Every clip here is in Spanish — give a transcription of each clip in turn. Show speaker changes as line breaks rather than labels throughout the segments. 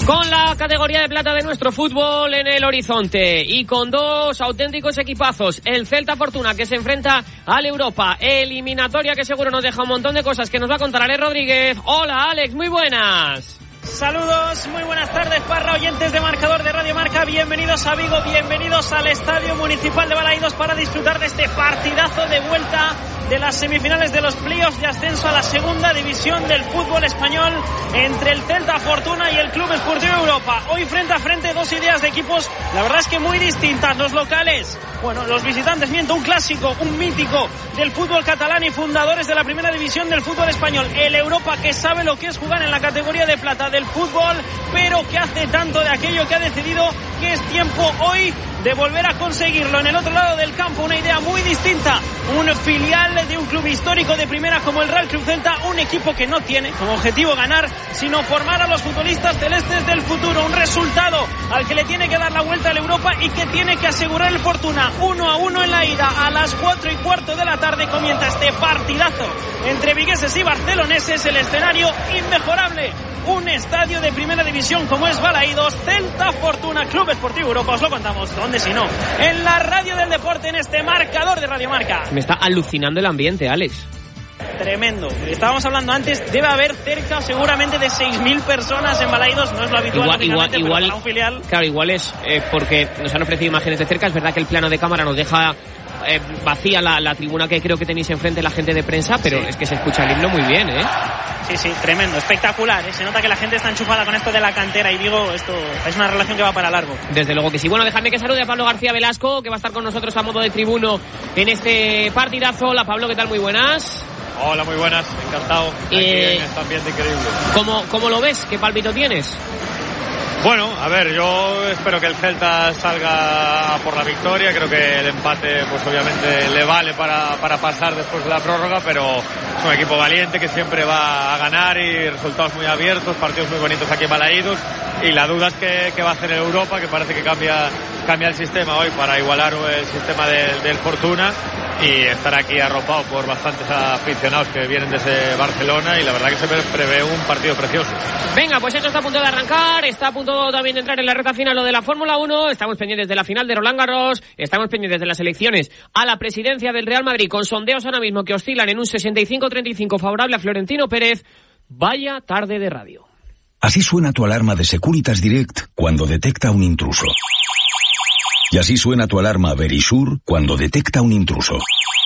Con la categoría de plata de nuestro fútbol en el horizonte y con dos auténticos equipazos, el Celta Fortuna que se enfrenta al Europa, eliminatoria que seguro nos deja un montón de cosas que nos va a contar Alex Rodríguez. Hola Alex, muy buenas.
Saludos, muy buenas tardes, Parra, oyentes de Marcador de Radio Marca. Bienvenidos a Vigo, bienvenidos al Estadio Municipal de Balaídos para disfrutar de este partidazo de vuelta de las semifinales de los playoffs de ascenso a la segunda división del fútbol español entre el Celta Fortuna y el Club Esportivo Europa. Hoy frente a frente dos ideas de equipos, la verdad es que muy distintas. Los locales, los visitantes, un clásico, un mítico del fútbol catalán y fundadores de la primera división del fútbol español. El Europa, que sabe lo que es jugar en la categoría de plata del fútbol, pero que hace tanto de aquello que ha decidido que es tiempo hoy de volver a conseguirlo. En el otro lado del campo, una idea muy distinta, un filial de un club histórico de primera como el Real Club Celta, un equipo que no tiene como objetivo ganar, sino formar a los futbolistas celestes del futuro, un resultado al que le tiene que dar la vuelta al Europa y que tiene que asegurar el Fortuna. 1-1 en la ida. A las 4:15 de la tarde comienza este partidazo entre vigueses y barceloneses, el escenario inmejorable, un estadio de primera división como es Balaídos. Celta Fortuna, Club Esportivo Europa, os lo contamos, ¿dónde si no? En la radio del deporte, en este Marcador de Radio Marca.
Me está alucinando el ambiente, Alex.
Tremendo. Estábamos hablando antes, debe haber cerca seguramente de 6.000 personas en Balaídos, no es lo habitual,
igual,
para un filial.
Claro, igual es porque nos han ofrecido imágenes de cerca. Es verdad que el plano de cámara nos deja vacía la tribuna que creo que tenéis enfrente, la gente de prensa, pero sí, es que se escucha el himno muy bien, ¿eh?
Sí, tremendo, espectacular, ¿eh? Se nota que la gente está enchufada con esto de la cantera y digo, esto es una relación que va para largo.
Desde luego que sí. Bueno, dejadme que salude a Pablo García Velasco, que va a estar con nosotros a modo de tribuno en este partidazo. Hola Pablo, ¿qué tal? Muy buenas.
Hola, muy buenas, encantado. Aquí en este ambiente increíble.
¿Cómo lo ves? ¿Qué palpito tienes?
Bueno, a ver, yo espero que el Celta salga por la victoria. Creo que el empate, pues obviamente le vale para pasar después de la prórroga, pero es un equipo valiente que siempre va a ganar y resultados muy abiertos, partidos muy bonitos aquí en Balaídos. Y la duda es que va a hacer el Europa, que parece que cambia el sistema hoy para igualar el sistema del Fortuna y estar aquí arropado por bastantes aficionados que vienen desde Barcelona, y la verdad que se prevé un partido precioso.
Venga, pues esto está a punto de arrancar, está a punto también de entrar en la recta final lo de la Fórmula 1, estamos pendientes de la final de Roland Garros, estamos pendientes de las elecciones a la presidencia del Real Madrid, con sondeos ahora mismo que oscilan en un 65-35 favorable a Florentino Pérez. Vaya tarde de radio.
Así suena tu alarma de Securitas Direct cuando detecta un intruso. Y así suena tu alarma Verisure cuando detecta un intruso.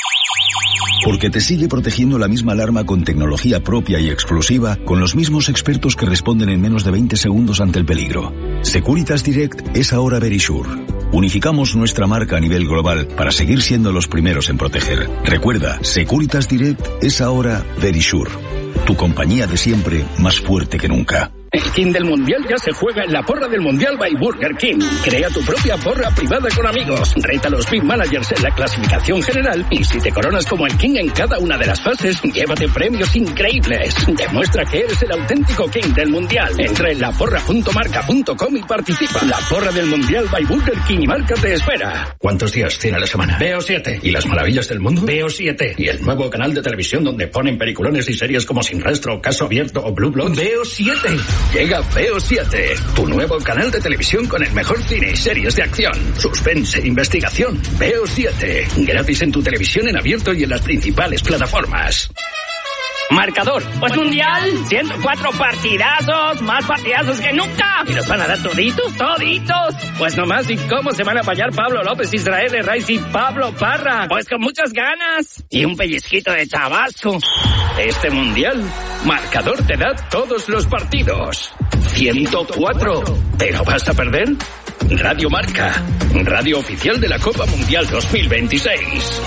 Porque te sigue protegiendo la misma alarma con tecnología propia y exclusiva, con los mismos expertos que responden en menos de 20 segundos ante el peligro. Securitas Direct es ahora Verisure. Unificamos nuestra marca a nivel global para seguir siendo los primeros en proteger. Recuerda, Securitas Direct es ahora Verisure. Tu compañía de siempre, más fuerte que nunca.
El King del Mundial ya se juega en la porra del Mundial by Burger King. Crea tu propia porra privada con amigos. Reta a los Big Managers en la clasificación general y si te coronas como el King en cada una de las fases, llévate premios increíbles. Demuestra que eres el auténtico King del Mundial. Entra en laporra.marca.com y participa. La porra del Mundial by Burger King y Marca te espera. ¿Cuántos días tiene a la semana? Veo 7. ¿Y las maravillas del mundo? Veo 7. ¿Y el nuevo canal de televisión donde ponen peliculones y series como Sin Rastro, Caso Abierto o Blue Bloods? Veo 7. Llega Veo 7, tu nuevo canal de televisión con el mejor cine y series de acción, suspense, investigación. Veo 7, gratis en tu televisión en abierto y en las principales plataformas.
Marcador, pues mundial, 104 partidazos, más partidazos que nunca.
¿Y nos van a dar toditos? Pues nomás, ¿y cómo se van a apañar Pablo López, Israel Herraiz y Pablo Parra?
Pues con muchas ganas.
Y un pellizquito de Tabasco. Este mundial, Marcador te da todos los partidos. 104. ¿Pero vas a perder? Radio Marca, radio oficial de la Copa Mundial 2026.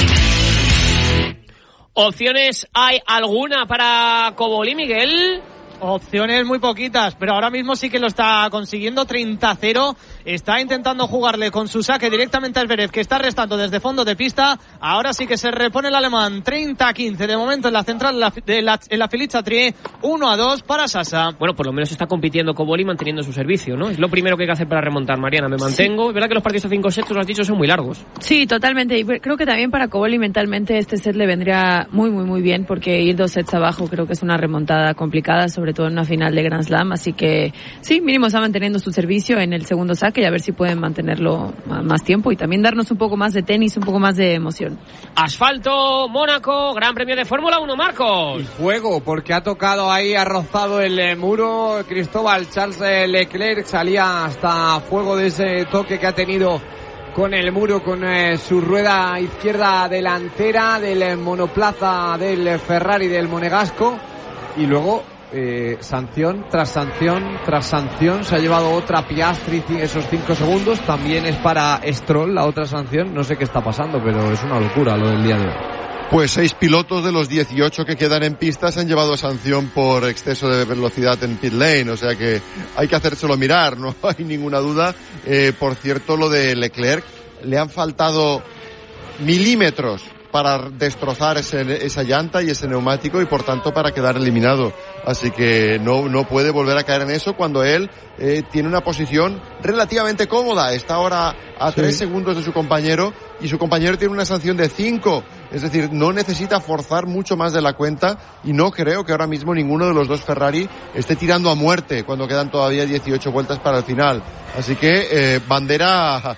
¿Opciones hay alguna para Cobolí, Miguel?
Opciones muy poquitas, pero ahora mismo sí que lo está consiguiendo. 30-0, está intentando jugarle con su saque directamente a Zverev, que está restando desde fondo de pista. Ahora sí que se repone el alemán. 30-15 de momento en la central en la Felice Chatrier, 1-2 para Sasa.
Bueno, por lo menos está compitiendo Cobolli manteniendo su servicio, ¿no? Es lo primero que hay que hacer para remontar, Mariana. Me mantengo. Sí. Es verdad que los partidos de 5 sets, lo has dicho, son muy largos.
Sí, totalmente. Y creo que también para Cobolli mentalmente este set le vendría muy bien, porque ir 2 sets abajo creo que es una remontada complicada, sobre todo en una final de Grand Slam, así que sí, mínimo está manteniendo su servicio en el segundo saque y a ver si pueden mantenerlo más tiempo y también darnos un poco más de tenis, un poco más de emoción.
Asfalto, Mónaco, Gran Premio de Fórmula 1, Marcos.
Y juego, porque ha tocado ahí, ha rozado el muro Cristóbal. Charles Leclerc salía hasta fuego de ese toque que ha tenido con el muro, con su rueda izquierda delantera del monoplaza del Ferrari del Monegasco, y luego sanción tras sanción tras sanción. Se ha llevado otra Piastri esos 5 segundos. También es para Stroll la otra sanción. No sé qué está pasando, pero es una locura lo del día de hoy.
Pues 6 pilotos de los 18 que quedan en pista se han llevado sanción por exceso de velocidad en pit lane, o sea que hay que hacérselo mirar, no hay ninguna duda. Por cierto, lo de Leclerc, le han faltado milímetros para destrozar esa llanta y ese neumático y por tanto para quedar eliminado. Así que no puede volver a caer en eso cuando él tiene una posición relativamente cómoda. Está ahora a 3 segundos de su compañero y su compañero tiene una sanción de 5. Es decir, no necesita forzar mucho más de la cuenta y no creo que ahora mismo ninguno de los dos Ferrari esté tirando a muerte cuando quedan todavía 18 vueltas para el final. Así que bandera,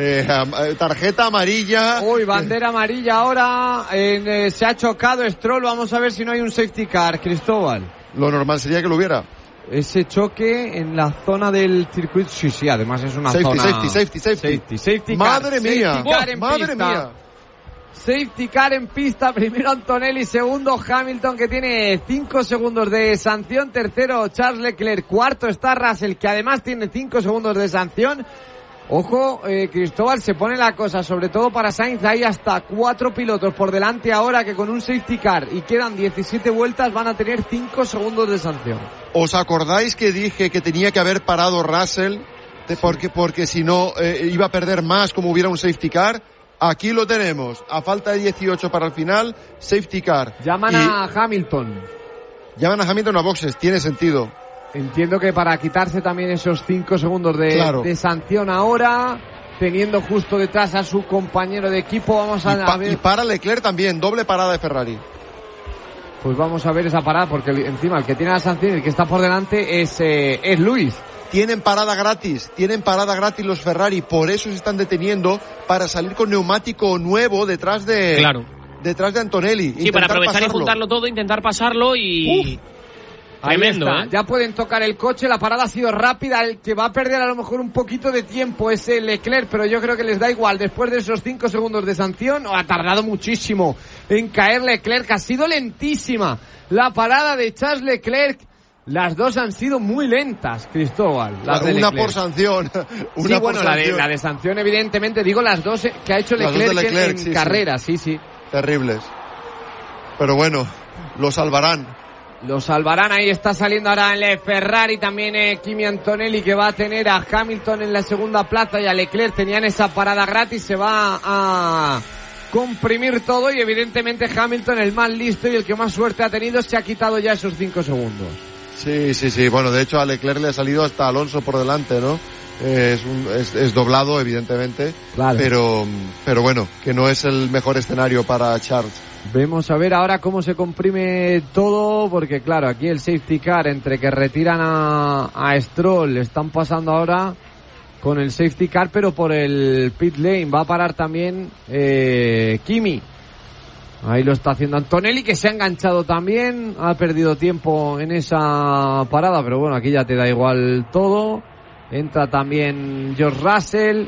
tarjeta amarilla.
Uy, bandera amarilla ahora. Se ha chocado Stroll. Vamos a ver si no hay un safety car, Cristóbal.
Lo normal sería que lo hubiera.
Ese choque en la zona del circuito, sí, además es una zona... Safety
madre mía,
madre mía. Safety car en pista, primero Antonelli, segundo Hamilton, que tiene 5 segundos de sanción, tercero Charles Leclerc, cuarto está Russell, que además tiene 5 segundos de sanción. Ojo, Cristóbal, se pone la cosa, sobre todo para Sainz. Hay hasta 4 pilotos por delante ahora que con un safety car y quedan 17 vueltas van a tener 5 segundos de sanción.
¿Os acordáis que dije que tenía que haber parado Russell? Porque si no iba a perder más como hubiera un safety car. Aquí lo tenemos, a falta de 18 para el final, safety car.
Llaman a Hamilton.
Llaman a Hamilton a boxes, tiene sentido.
Entiendo que para quitarse también esos 5 segundos de sanción ahora, teniendo justo detrás a su compañero de equipo, vamos a ver.
Y para Leclerc también, doble parada de Ferrari.
Pues vamos a ver esa parada, porque encima el que tiene la sanción y el que está por delante es Luis.
Tienen parada gratis los Ferrari, por eso se están deteniendo para salir con neumático nuevo detrás de Antonelli.
Sí, para aprovechar y juntarlo todo, intentar pasarlo y... Tremendo,
ahí está. Ya pueden tocar el coche, la parada ha sido rápida, el que va a perder a lo mejor un poquito de tiempo es el Leclerc, pero yo creo que les da igual, después de esos 5 segundos de sanción. Ha tardado muchísimo en caer Leclerc, ha sido lentísima la parada de Charles Leclerc. Las dos han sido muy lentas, Cristóbal.
Una por sanción.
La de sanción, evidentemente, digo las dos que ha hecho Leclerc en carrera, sí.
Terribles. Pero bueno, lo salvarán.
Lo salvarán, ahí está saliendo ahora el Ferrari, también Kimi Antonelli, que va a tener a Hamilton en la segunda plaza y a Leclerc. Tenían esa parada gratis, se va a comprimir todo y evidentemente Hamilton, el más listo y el que más suerte ha tenido, se ha quitado ya esos 5 segundos.
Sí, bueno, de hecho a Leclerc le ha salido hasta Alonso por delante, ¿no? Es doblado, evidentemente, claro. Pero bueno, que no es el mejor escenario para Charles.
Vemos a ver ahora cómo se comprime todo, porque claro, aquí el safety car, entre que retiran a Stroll, están pasando ahora con el safety car, pero por el pit lane va a parar también Kimi. Ahí lo está haciendo Antonelli, que se ha enganchado también, ha perdido tiempo en esa parada, pero bueno, aquí ya te da igual todo. Entra también George Russell.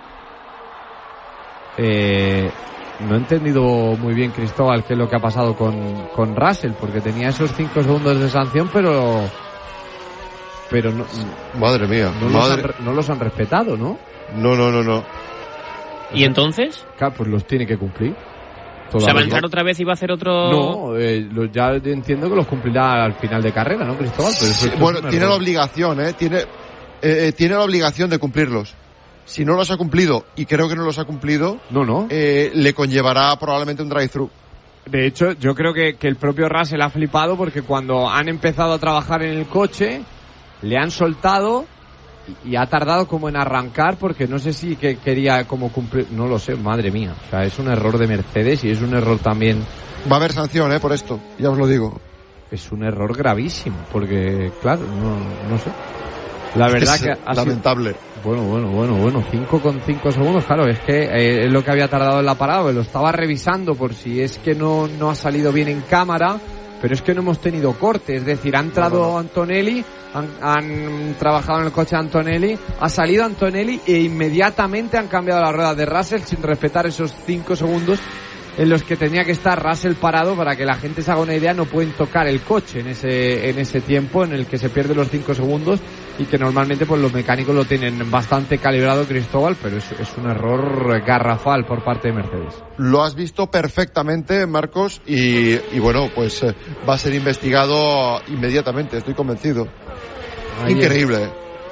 No he entendido muy bien, Cristóbal, qué es lo que ha pasado con Russell, porque tenía esos 5 segundos de sanción, pero no,
madre mía,
no los han respetado, ¿no?
No.
¿Y entonces?
Claro, pues los tiene que cumplir.
O sea, va a entrar otra vez y va a hacer otro...
No, ya entiendo que los cumplirá al final de carrera, ¿no, Cristóbal? Pero
sí, bueno, tiene la obligación, tiene la obligación de cumplirlos. Si no los ha cumplido, y creo que no los ha cumplido, le conllevará probablemente un drive-thru.
De hecho, yo creo que el propio Russell ha flipado porque cuando han empezado a trabajar en el coche, le han soltado y ha tardado como en arrancar porque no sé si que quería como cumplir, no lo sé, madre mía. O sea, es un error de Mercedes y es un error también...
Va a haber sanción, por esto, ya os lo digo.
Es un error gravísimo porque, claro, no sé. La verdad que ha
lamentable.
Bueno, 5,5 segundos, claro, es que es lo que había tardado en la parada, lo estaba revisando por si es que no ha salido bien en cámara, pero es que no hemos tenido corte, es decir, ha entrado Antonelli, han trabajado en el coche de Antonelli, ha salido Antonelli e inmediatamente han cambiado las ruedas de Russell sin respetar esos 5 segundos en los que tenía que estar Russell parado. Para que la gente se haga una idea, no pueden tocar el coche en ese tiempo en el que se pierden los 5 segundos y que normalmente pues los mecánicos lo tienen bastante calibrado, Cristóbal, pero es un error garrafal por parte de Mercedes.
Lo has visto perfectamente, Marcos, y bueno, pues va a ser investigado inmediatamente, estoy convencido. Increíble.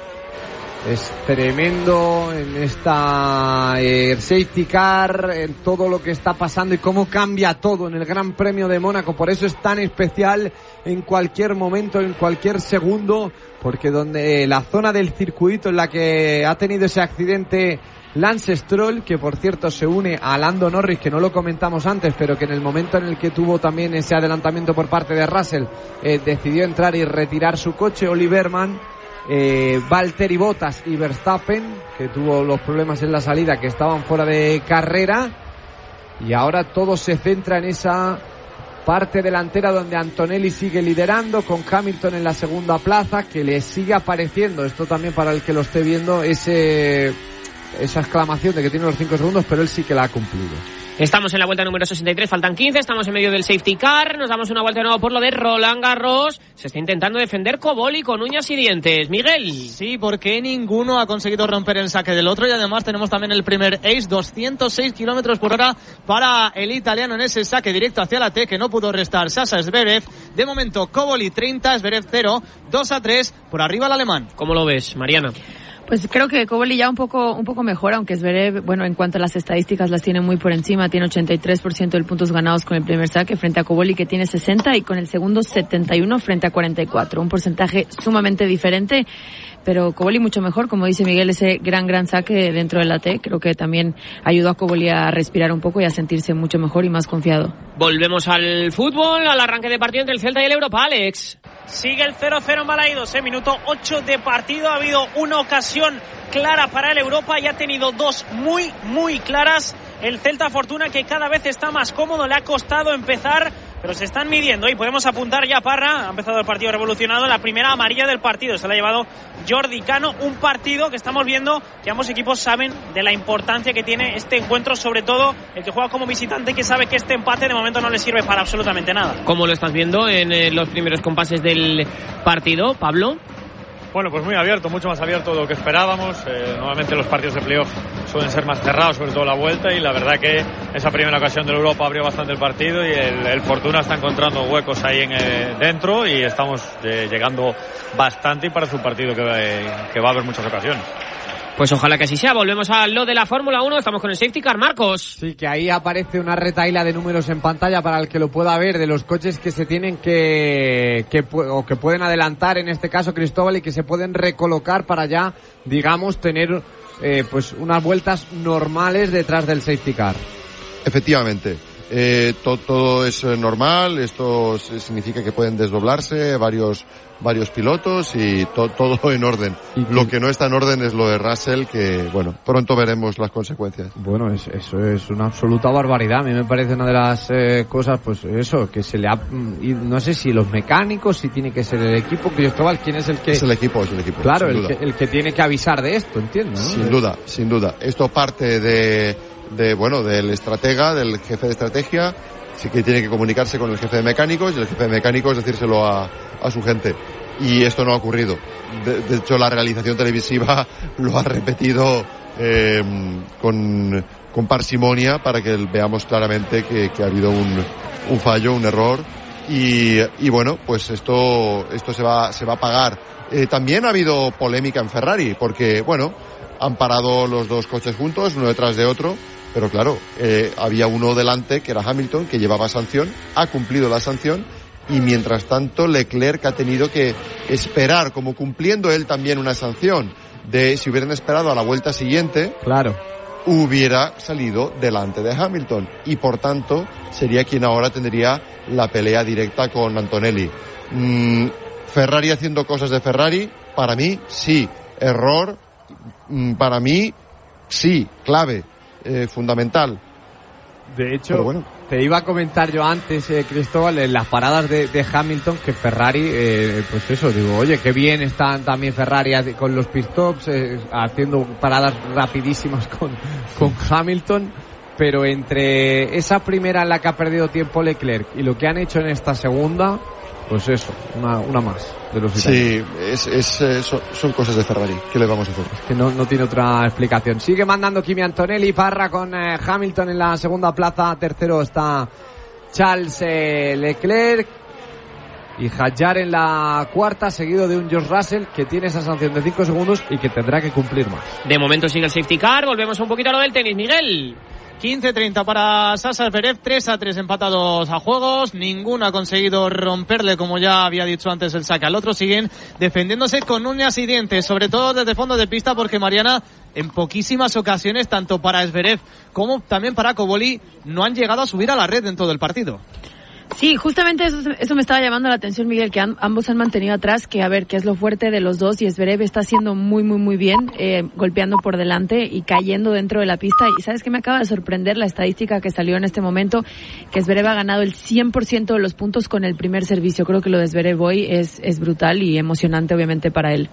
Es tremendo en esta safety car, en todo lo que está pasando y cómo cambia todo en el Gran Premio de Mónaco. Por eso es tan especial en cualquier momento, en cualquier segundo, porque donde la zona del circuito en la que ha tenido ese accidente Lance Stroll, que por cierto se une a Lando Norris, que no lo comentamos antes, pero que en el momento en el que tuvo también ese adelantamiento por parte de Russell, decidió entrar y retirar su coche. Oliverman, Valtteri Bottas y Verstappen, que tuvo los problemas en la salida, que estaban fuera de carrera, y ahora todo se centra en esa parte delantera donde Antonelli sigue liderando, con Hamilton en la segunda plaza, que le sigue apareciendo, esto también para el que lo esté viendo, esa exclamación de que tiene los 5 segundos, pero él sí que la ha cumplido.
Estamos en la vuelta número 63, faltan 15, estamos en medio del safety car, nos damos una vuelta de nuevo por lo de Roland Garros. Se está intentando defender Koboli con uñas y dientes. Miguel.
Sí, porque ninguno ha conseguido romper el saque del otro, y además tenemos también el primer ace, 206 kilómetros por hora para el italiano en ese saque directo hacia la T, que no pudo restar Sasha Zverev. De momento Koboli 30, Zverev 0, 2-3 por arriba el alemán.
¿Cómo lo ves, Mariana?
Pues creo que Koboli ya un poco mejor, aunque Zverev, bueno, en cuanto a las estadísticas las tiene muy por encima, tiene 83% de puntos ganados con el primer saque frente a Koboli, que tiene 60, y con el segundo 71 frente a 44, un porcentaje sumamente diferente, pero Koboli mucho mejor, como dice Miguel, ese gran saque dentro de la T, creo que también ayudó a Koboli a respirar un poco y a sentirse mucho mejor y más confiado.
Volvemos al fútbol, al arranque de partido entre el Celta y el Europa, Alex.
Sigue el 0-0 en Balaídos, minuto 8 de partido. Ha habido una ocasión clara para el Europa y ha tenido dos muy claras. El Celta Fortuna, que cada vez está más cómodo, le ha costado empezar, pero se están midiendo y podemos apuntar ya. Parra, ha empezado el partido revolucionado, la primera amarilla del partido se la ha llevado Jordi Cano. Un partido que estamos viendo que ambos equipos saben de la importancia que tiene este encuentro, sobre todo el que juega como visitante, que sabe que este empate de momento no le sirve para absolutamente nada.
¿Cómo lo estás viendo en los primeros compases del partido, Pablo?
Bueno, pues muy abierto, mucho más abierto de lo que esperábamos. Normalmente los partidos de playoff suelen ser más cerrados, sobre todo la vuelta, y la verdad que esa primera ocasión del Europa abrió bastante el partido y el Fortuna está encontrando huecos ahí dentro, y estamos llegando bastante, y parece un partido que va a haber muchas ocasiones.
Pues ojalá que así sea. Volvemos a lo de la Fórmula 1. Estamos con el safety car, Marcos.
Sí, que ahí aparece una retahíla de números en pantalla para el que lo pueda ver, de los coches que se tienen que pueden adelantar, en este caso Cristóbal, y que se pueden recolocar para ya, digamos, tener pues unas vueltas normales detrás del safety car.
Efectivamente. Todo es normal. Esto significa que pueden desdoblarse varios pilotos y todo en orden. Lo que no está en orden es lo de Russell, que bueno, pronto veremos las consecuencias.
Bueno, eso es una absoluta barbaridad. A mí me parece una de las cosas, pues eso, que se le ha... No sé si los mecánicos, si tiene que ser el equipo. Cristóbal, ¿quién es el que...?
Es el equipo.
Claro, el que tiene que avisar de esto, entiendo, ¿no?
Sin duda. Esto parte del estratega, del jefe de estrategia. Sí que tiene que comunicarse con el jefe de mecánicos, y el jefe de mecánicos decírselo a su gente. Y esto no ha ocurrido. De hecho, la realización televisiva lo ha repetido con parsimonia para que veamos claramente que ha habido un fallo, un error. Y bueno, pues esto se va a pagar. También ha habido polémica en Ferrari, porque bueno, han parado los dos coches juntos, uno detrás de otro, pero claro, había uno delante que era Hamilton, que llevaba sanción, ha cumplido la sanción, y mientras tanto Leclerc ha tenido que esperar, como cumpliendo él también una sanción, de si hubieran esperado a la vuelta siguiente,
claro,
hubiera salido delante de Hamilton, y por tanto sería quien ahora tendría la pelea directa con Antonelli. Ferrari haciendo cosas de Ferrari, para mí sí, error, para mí sí, clave, fundamental.
De hecho, bueno, te iba a comentar yo antes, Cristóbal, en las paradas de Hamilton, que Ferrari, pues eso, digo, oye, qué bien están también Ferrari con los pit stops, haciendo paradas rapidísimas con Hamilton, pero entre esa primera en la que ha perdido tiempo Leclerc y lo que han hecho en esta segunda, pues eso, una más de los italianos.
Sí, son cosas de Ferrari. ¿Qué le vamos a hacer?
Es que no tiene otra explicación. Sigue mandando Kimi Antonelli, Parra con Hamilton en la segunda plaza, tercero está Charles Leclerc y Hadjar en la cuarta, seguido de un George Russell que tiene esa sanción de 5 segundos y que tendrá que cumplir más.
De momento sigue el safety car, volvemos un poquito a lo del tenis, Miguel.
15-30 para Sasha Zverev, 3-3 empatados a juegos, ninguno ha conseguido romperle, como ya había dicho antes, el saque al otro. Siguen defendiéndose con uñas y dientes, sobre todo desde fondo de pista, porque Mariana, en poquísimas ocasiones, tanto para Zverev como también para Cobolli, no han llegado a subir a la red en todo el partido.
Sí, justamente eso me estaba llamando la atención, Miguel, que ambos han mantenido atrás, que a ver, que es lo fuerte de los dos, y Zverev está haciendo muy, muy, muy bien, golpeando por delante y cayendo dentro de la pista. Y ¿sabes qué? Me acaba de sorprender la estadística que salió en este momento, que Zverev ha ganado el 100% de los puntos con el primer servicio. Creo que lo de Zverev hoy es brutal y emocionante, obviamente, para él.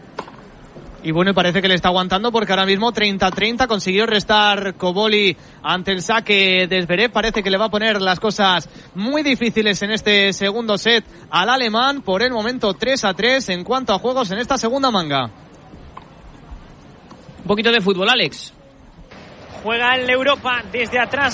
Y bueno, parece que le está aguantando, porque ahora mismo 30-30 consiguió restar Cobolli ante el saque de Zverev. Parece que le va a poner las cosas muy difíciles en este segundo set al alemán. Por el momento 3-3 en cuanto a juegos en esta segunda manga.
Un poquito de fútbol, Alex.
Juega el Europa desde atrás